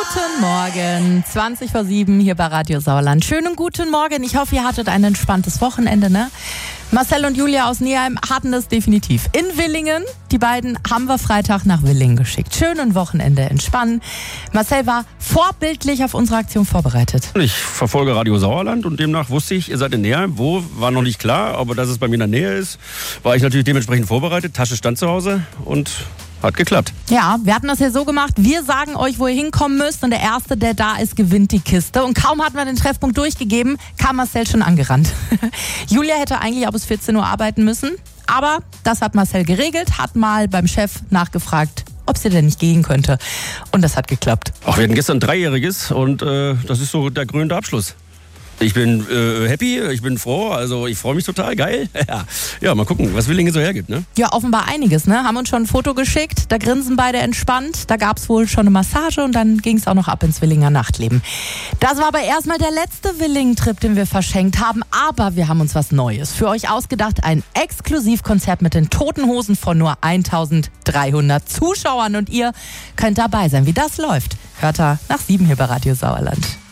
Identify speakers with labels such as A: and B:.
A: Guten Morgen, 20:07 hier bei Radio Sauerland. Schönen guten Morgen. Ich hoffe, ihr hattet ein entspanntes Wochenende, ne? Marcel und Julia aus Neheim hatten das definitiv. In Willingen, die beiden haben wir Freitag nach Willingen geschickt. Schönen Wochenende entspannen. Marcel war vorbildlich auf unsere Aktion vorbereitet.
B: Ich verfolge Radio Sauerland und demnach wusste ich, ihr seid in Neheim. Wo, war noch nicht klar, aber dass es bei mir in der Nähe ist, war ich natürlich dementsprechend vorbereitet. Tasche stand zu Hause und hat geklappt.
A: Ja, wir hatten das ja so gemacht, wir sagen euch, wo ihr hinkommen müsst und der Erste, der da ist, gewinnt die Kiste. Und kaum hatten wir den Treffpunkt durchgegeben, kam Marcel schon angerannt. Julia hätte eigentlich auch bis 14 Uhr arbeiten müssen, aber das hat Marcel geregelt, hat mal beim Chef nachgefragt, ob sie denn nicht gehen könnte. Und das hat geklappt.
B: Ach, wir hatten gestern 3-Jähriges und das ist so der krönende Abschluss. Ich bin happy, ich bin froh, also ich freue mich total, geil. Ja, mal gucken, was Willingen so hergibt, ne?
A: Ja, offenbar einiges, ne? Haben uns schon ein Foto geschickt, da grinsen beide entspannt, da gab's wohl schon eine Massage und dann ging's auch noch ab ins Willinger Nachtleben. Das war aber erstmal der letzte Willingen-Trip, den wir verschenkt haben, aber wir haben uns was Neues für euch ausgedacht, ein Exklusivkonzert mit den Toten Hosen von nur 1300 Zuschauern und ihr könnt dabei sein. Wie das läuft, hört ihr nach 7 hier bei Radio Sauerland.